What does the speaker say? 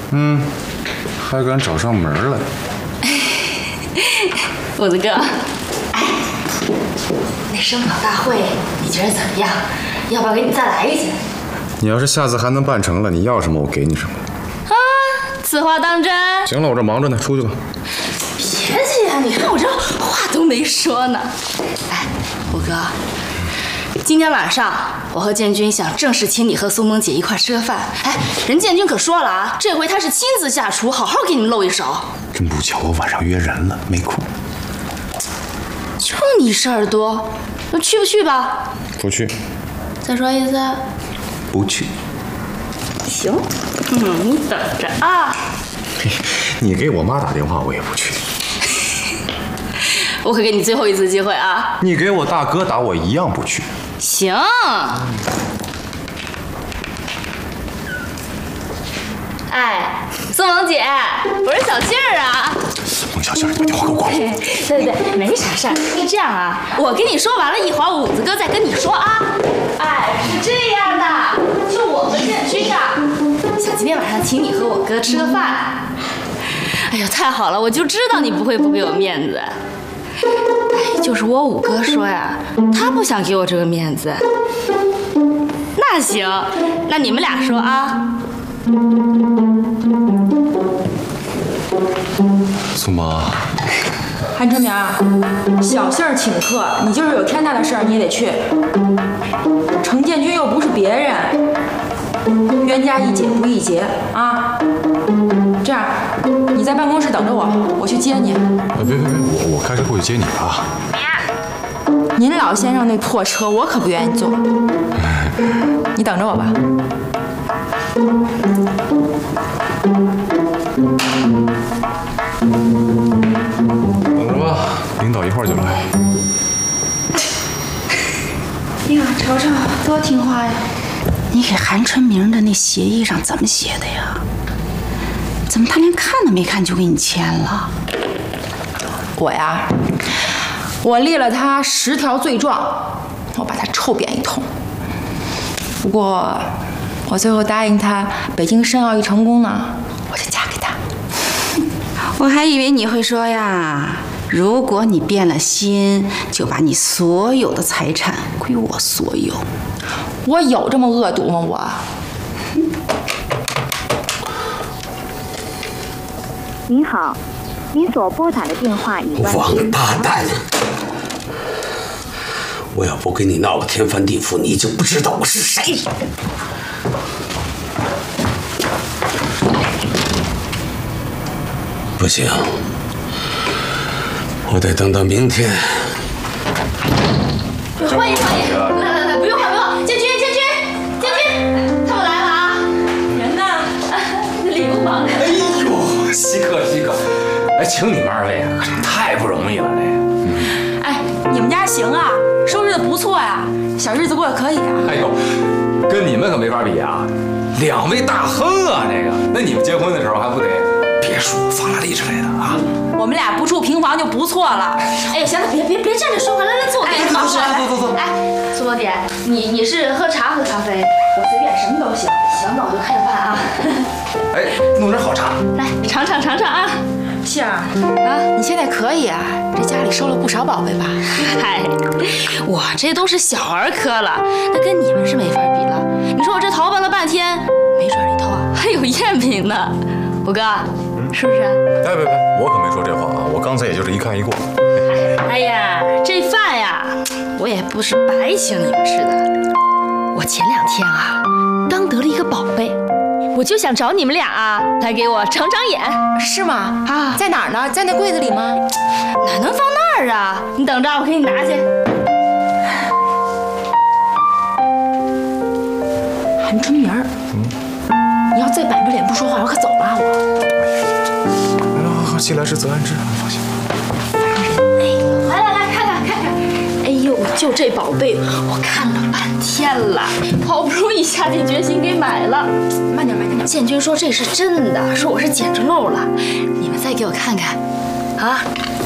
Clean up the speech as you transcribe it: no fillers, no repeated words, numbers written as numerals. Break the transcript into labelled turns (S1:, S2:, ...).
S1: 还敢找上门来。
S2: 虎子哥，哎，那生考大会你觉得怎么样？要不要给你再来一次？
S1: 你要是下次还能办成了，你要什么我给你什么。
S2: 啊，此话当真？
S1: 行了，我这忙着呢，出去吧。
S2: 别介呀，你看我这话都没说呢。哎，虎哥，今天晚上我和建军想正式请你和苏萌姐一块吃个饭。哎，人建军可说了啊，这回他是亲自下厨，好好给你们露一手。
S1: 真不巧，我晚上约人了，没空。
S2: 就你事儿多，那去不去吧？
S1: 不去。
S2: 再说一次。
S1: 不去。
S2: 行，你等着啊。
S1: 你给我妈打电话，我也不去。
S2: 我可给你最后一次机会啊！
S1: 你给我大哥打，我一样不去。
S2: 行。哎，苏萌姐，我是小杏儿啊。
S1: 孟小杏，你把电话给我挂了。
S2: 对，没啥事儿。是这样啊，我跟你说完了，一会儿五子哥再跟你说啊。哎，是这样的，就我和建军啊，想今天晚上请你和我哥吃个饭。哎呀，太好了，我就知道你不会不给我面子。哎，就是我五哥说呀，他不想给我这个面子。那行，那你们俩说啊。
S1: 苏萌，
S3: 韩春明，小杏儿请客，你就是有天大的事儿你也得去。程建军又不是别人，冤家宜解不宜结啊。这样，你在办公室等着我，我去接你。
S1: 别，我开车过去接你啊。
S3: 您老先生那破车，我可不愿意坐。你等着我吧。
S1: 等着吧，领导一会儿就来。
S2: 呀，瞅瞅，多听话呀！你给韩春明的那协议上怎么写的呀？怎么他连看都没看就给你签了？
S3: 我呀，我列了他10条罪状，我把他臭扁一通。不过，我最后答应他，北京申奥一成功呢，我就嫁给他。
S2: 我还以为你会说呀，如果你变了心，就把你所有的财产归我所有。
S3: 我有这么恶毒吗？我？
S4: 您好，您所拨打的电话已关机。
S5: 王八蛋！我要不跟你闹个天翻地覆，你就不知道我是谁。不行，我得等到明天。
S2: 欢迎，来，不用，建军，他们来了啊！
S3: 人呢？
S2: 礼物忙着。
S6: 哎呦，稀客！哎，请你们2位啊，可真太不容易了，这个。
S3: 哎，你们家行啊，收拾的不错呀，小日子过得可以啊。
S6: 哎呦，跟你们可没法比啊，2位大亨啊，这个。那你们结婚的时候还不得别墅、法拉利之类的啊？
S3: 我们俩不住平房就不错了。
S2: 哎呀，行了，别站着说话，来坐，给你忙活。
S6: 走。
S2: 哎，苏萌姐，你是喝茶喝咖啡？我随便什么都行。行，那我就开着饭啊。
S6: 哎，弄点好茶。
S2: 来，尝尝啊。
S3: 杏儿啊，你现在可以啊，这家里收了不少宝贝吧？
S2: 嗨，我这都是小儿科了，那跟你们是没法比了。你说我这淘办了半天，没准里头还有赝品呢。虎哥，是不是？
S1: 哎，别，我可没说这话啊！我刚才也就是一看一过。
S2: 哎呀，这饭呀，我也不是白请你们吃的。我前2天啊，刚得了一个宝贝，我就想找你们俩啊，来给我长眼。
S3: 是吗？
S2: 啊，
S3: 在哪儿呢？在那柜子里吗？
S2: 哪能放那儿啊？你等着，我给你拿去。
S3: 韩春明儿，你要再板着脸不说话，我可走了我。
S1: 好，既来之则安之，放心。
S2: 来，看看。哎呦，就这宝贝，我看了半天了，好不容易下定决心给买了。
S3: 慢点。
S2: 建军说这是真的，说我是捡着漏了，你们再给我看看，啊！